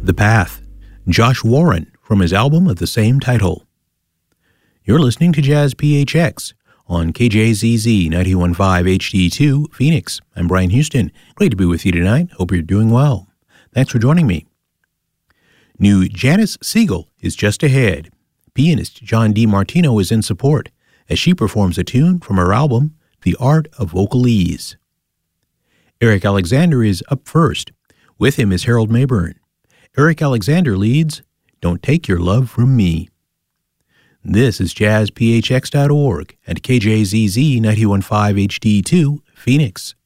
The Path, Josh Warren, from his album of the same title. You're listening to Jazz PHX on KJZZ 91.5 HD2, Phoenix. I'm Brian Houston. Great to be with you tonight. Hope you're doing well. Thanks for joining me. New Janice Siegel is just ahead. Pianist John DiMartino is in support as she performs a tune from her album, The Art of Vocalese. Eric Alexander is up first. With him is Harold Mayburn. Eric Alexander leads, Don't Take Your Love From Me. This is jazzphx.org and KJZZ 91.5 HD2, Phoenix.